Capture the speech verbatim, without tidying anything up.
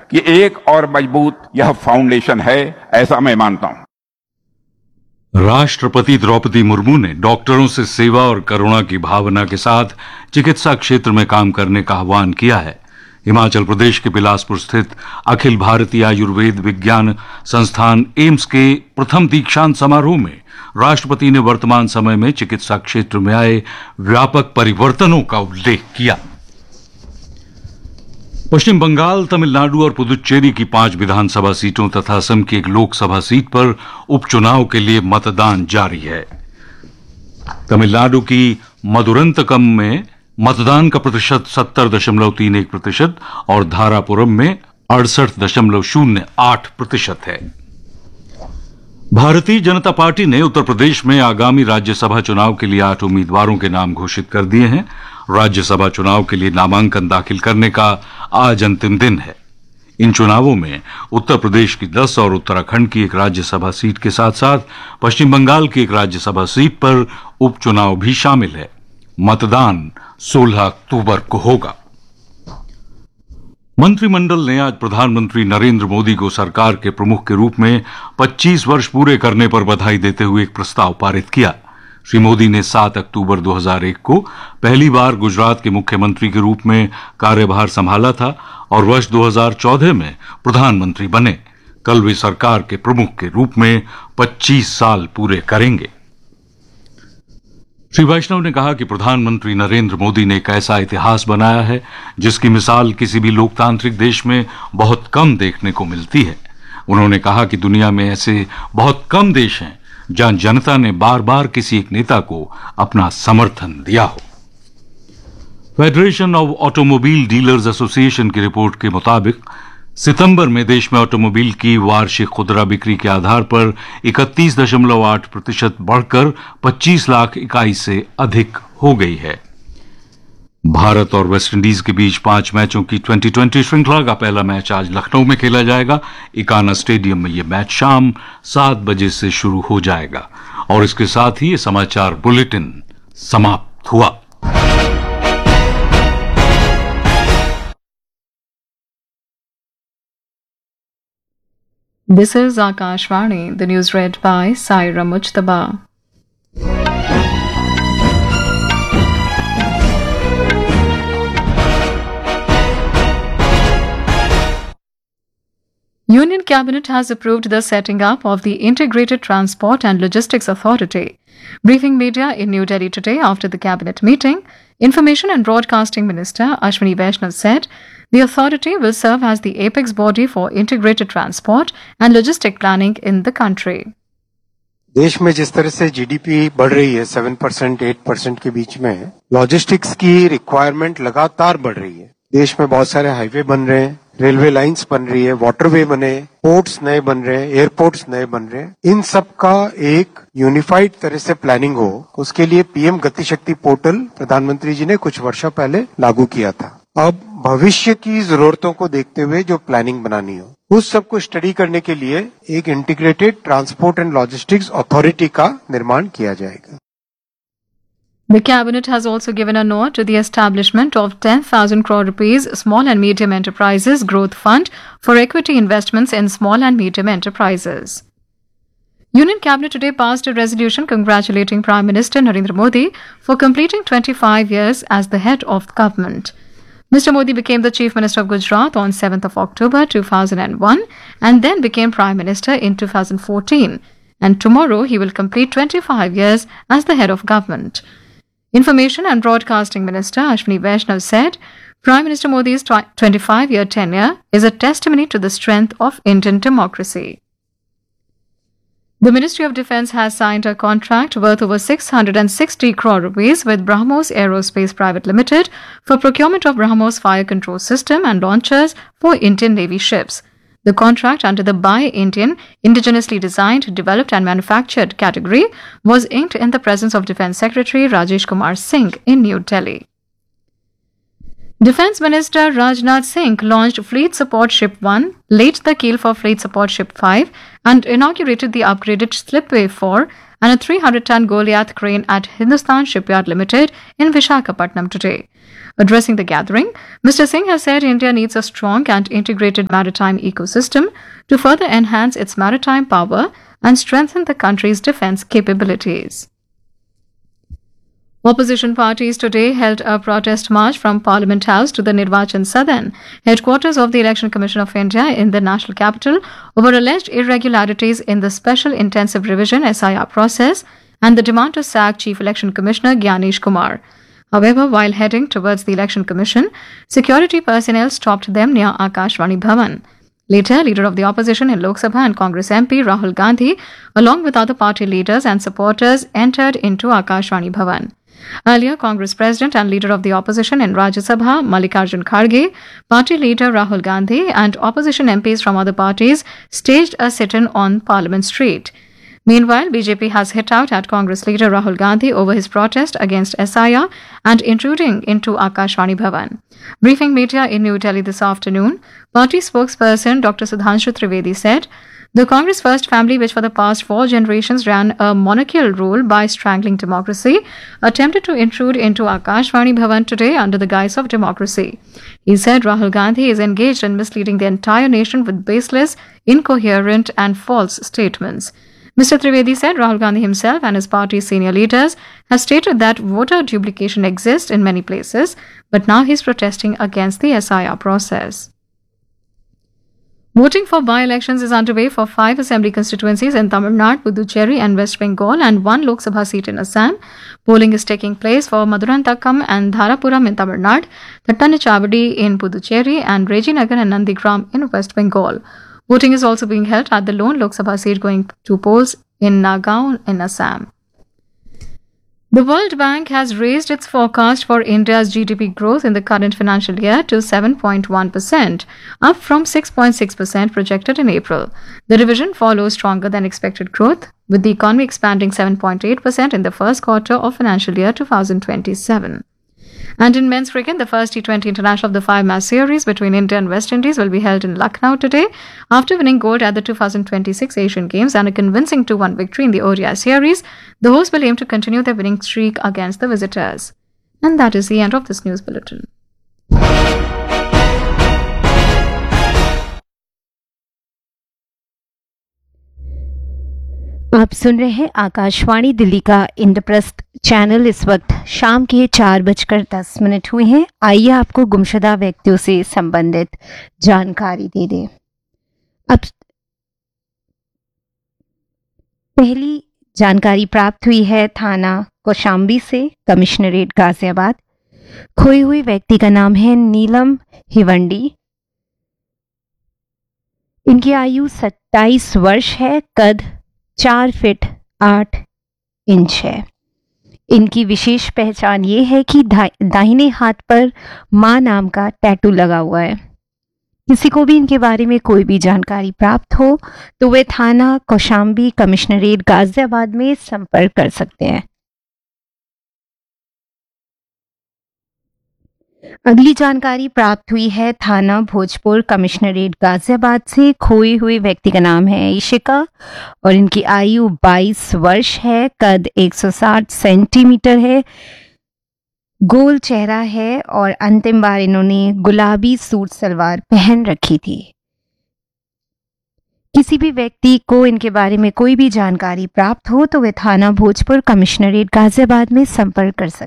कि एक और मजबूत यह फाउंडेशन है, ऐसा मैं मानता हूं। राष्ट्रपति द्रौपदी मुर्मू ने डॉक्टरों से सेवा और करुणा की भावना के साथ चिकित्सा क्षेत्र में काम करने का आह्वान किया है। हिमाचल प्रदेश के बिलासपुर स्थित अखिल भारतीय आयुर्वेद विज्ञान संस्थान एम्स के प्रथम दीक्षांत समारोह में राष्ट्रपति ने वर्तमान समय में चिकित्सा क्षेत्र में आए व्यापक परिवर्तनों का उल्लेख किया। पश्चिम बंगाल, तमिलनाडु और पुदुच्चेरी की पांच विधानसभा सीटों तथा असम की एक लोकसभा सीट पर उपचुनाव के लिए मतदान जारी है। तमिलनाडु की मदुरंतकम में मतदान का प्रतिशत सत्तर दशमलव तीन एक प्रतिशत और धारापुरम में अड़सठ दशमलव शून्य आठ प्रतिशत है। भारतीय जनता पार्टी ने उत्तर प्रदेश में आगामी राज्यसभा चुनाव के लिए आठ उम्मीदवारों के नाम घोषित कर दिए हैं। राज्यसभा चुनाव के लिए नामांकन दाखिल करने का आज अंतिम दिन है। इन चुनावों में उत्तर प्रदेश की दस और उत्तराखंड की एक राज्यसभा सीट के साथ साथ पश्चिम बंगाल की एक राज्यसभा सीट पर उपचुनाव भी शामिल है। मतदान सोलह अक्टूबर को होगा। मंत्रिमंडल ने आज प्रधानमंत्री नरेंद्र मोदी को सरकार के प्रमुख के रूप में पच्चीस वर्ष पूरे करने पर बधाई देते हुए एक प्रस्ताव पारित किया। श्री मोदी ने सात अक्टूबर दो हज़ार एक को पहली बार गुजरात के मुख्यमंत्री के रूप में कार्यभार संभाला था और वर्ष दो हज़ार चौदह में प्रधानमंत्री बने। कल वे सरकार के प्रमुख के रूप में पच्चीस साल पूरे करेंगे। श्री वैष्णव ने कहा कि प्रधानमंत्री नरेंद्र मोदी ने एक ऐसा इतिहास बनाया है जिसकी मिसाल किसी भी लोकतांत्रिक देश में बहुत कम देखने को मिलती है। उन्होंने कहा कि दुनिया में ऐसे बहुत कम देश हैं जहां जनता ने बार बार किसी एक नेता को अपना समर्थन दिया हो। Federation of automobile dealers association की रिपोर्ट के मुताबिक सितंबर में देश में ऑटोमोबाइल की वार्षिक खुदरा बिक्री के आधार पर इकतीस दशमलव आठ प्रतिशत बढ़कर पच्चीस लाख इकाई से अधिक हो गई है। भारत और वेस्टइंडीज के बीच पांच मैचों की ट्वेंटी ट्वेंटी श्रृंखला का पहला मैच आज लखनऊ में खेला जाएगा। इकाना स्टेडियम में यह मैच शाम सात बजे से शुरू हो जाएगा। और इसके साथ ही ये समाचार बुलेटिन समाप्त हुआ। This is Akashvani, the news read by Saira Mujtaba. Union Cabinet has approved the setting up of the Integrated Transport and Logistics Authority. Briefing media in New Delhi today after the Cabinet meeting, Information and Broadcasting Minister Ashwini Vaishnav said the authority will serve as the apex body for integrated transport and logistic planning in the country. देश में जिस तरह से GDP बढ़ रही है seven percent eight percent के बीच में, लॉजिस्टिक्स की रिक्वायरमेंट लगातार बढ़ रही है। देश में बहुत सारे हाईवे बन रहे हैं, रेलवे लाइंस बन रही है, वाटरवे बने, पोर्ट्स नए बन रहे हैं, एयरपोर्ट्स नए बन रहे हैं। इन सब का एक यूनिफाइड तरह से प्लानिंग हो, उसके लिए पीएम गति शक्ति पोर्टल प्रधानमंत्री जी ने कुछ वर्षों पहले लागू किया था। अब भविष्य की जरूरतों को देखते हुए जो प्लानिंग बनानी हो, उस सब को स्टडी करने के लिए एक integrated transport and logistics authority का निर्माण किया जाएगा। The Cabinet has also given a nod to the establishment of ten thousand crore rupees Small and Medium Enterprises Growth Fund for equity investments in small and medium enterprises. Union Cabinet today passed a resolution congratulating Prime Minister Narendra Modi for completing twenty-five years as the head of the government. Mister Modi became the Chief Minister of Gujarat on seventh of October two thousand one and then became Prime Minister in two thousand fourteen, and tomorrow he will complete twenty-five years as the head of government. Information and Broadcasting Minister Ashwini Vaishnav said Prime Minister Modi's twenty-five-year tenure is a testimony to the strength of Indian democracy. The Ministry of Defence has signed a contract worth over six hundred sixty crore rupees with BrahMos Aerospace Private Limited for procurement of BrahMos fire control system and launchers for Indian Navy ships. The contract under the Buy Indian, indigenously designed, developed and manufactured category was inked in the presence of Defence Secretary Rajesh Kumar Singh in New Delhi. Defence Minister Rajnath Singh launched Fleet Support Ship one, laid the keel for Fleet Support Ship five and inaugurated the upgraded Slipway four and a three hundred ton Goliath crane at Hindustan Shipyard Limited in Visakhapatnam today. Addressing the gathering, Mister Singh has said India needs a strong and integrated maritime ecosystem to further enhance its maritime power and strengthen the country's defense capabilities. Opposition parties today held a protest march from Parliament House to the Nirvachan Sadan, headquarters of the Election Commission of India in the national capital, over alleged irregularities in the Special Intensive Revision S I R process and the demand to sack Chief Election Commissioner Gyanesh Kumar. However, while heading towards the Election Commission, security personnel stopped them near Akashvani Bhavan. Later, Leader of the Opposition in Lok Sabha and Congress M P Rahul Gandhi, along with other party leaders and supporters, entered into Akashvani Bhavan. Earlier, Congress President and Leader of the Opposition in Rajya Sabha, Mallikarjun Kharge, Party Leader Rahul Gandhi and Opposition M Ps from other parties staged a sit-in on Parliament Street. Meanwhile, B J P has hit out at Congress Leader Rahul Gandhi over his protest against S I R and intruding into Akashvani Bhavan. Briefing media in New Delhi this afternoon, party spokesperson Doctor Sudhanshu Trivedi said, "The Congress First family, which for the past four generations ran a monarchical rule by strangling democracy, attempted to intrude into Akashvani Bhavan today under the guise of democracy." He said Rahul Gandhi is engaged in misleading the entire nation with baseless, incoherent and false statements. Mister Trivedi said Rahul Gandhi himself and his party's senior leaders have stated that voter duplication exists in many places, but now he is protesting against the S I R process. Voting for by-elections is underway for five assembly constituencies in Tamil Nadu, Puducherry and West Bengal and one Lok Sabha seat in Assam. Polling is taking place for Madurantakam and Dharapuram in Tamil Nadu, Thattanachavadi in Puducherry and Rejinagar and Nandigram in West Bengal. Voting is also being held at the lone Lok Sabha seat going to polls in Nagaon in Assam. The World Bank has raised its forecast for India's G D P growth in the current financial year to seven point one percent, up from six point six percent projected in April. The revision follows stronger than expected growth, with the economy expanding seven point eight percent in the first quarter of financial year twenty twenty-seven. And in men's cricket, the first T twenty international of the five-match series between India and West Indies will be held in Lucknow today. After winning gold at the two thousand twenty-six Asian Games and a convincing two one victory in the O D I series, the hosts will aim to continue their winning streak against the visitors. And that is the end of this news bulletin. आप सुन रहे हैं आकाशवाणी दिल्ली का Indraprastha channel. इस वक्त शाम के चार बजकर दस मिनट हुए हैं। आइए आपको गुमशुदा व्यक्तियों से संबंधित जानकारी दे दें। अब पहली जानकारी प्राप्त हुई है थाना कौशाम्बी से, कमिश्नरेट गाजियाबाद। खोए हुए व्यक्ति का नाम है नीलम हिवंडी। इनकी आयु सत्ताईस वर्ष है, कद चार फीट आठ इंच है। इनकी विशेष पहचान ये है कि दाहिने हाथ पर मां नाम का टैटू लगा हुआ है। किसी को भी इनके बारे में कोई भी जानकारी प्राप्त हो तो वे थाना कौशाम्बी कमिश्नरेट गाजियाबाद में संपर्क कर सकते हैं। अगली जानकारी प्राप्त हुई है थाना भोजपुर कमिश्नरेट गाजियाबाद से। खोए हुए व्यक्ति का नाम है इशिका और इनकी आयु बाईस वर्ष है, कद एक सौ साठ सेंटीमीटर है, गोल चेहरा है और अंतिम बार इन्होंने गुलाबी सूट सलवार पहन रखी थी। किसी भी व्यक्ति को इनके बारे में कोई भी जानकारी प्राप्त हो तो वे थाना भोजपुर कमिश्नरेट गाजियाबाद में संपर्क कर सकते हैं।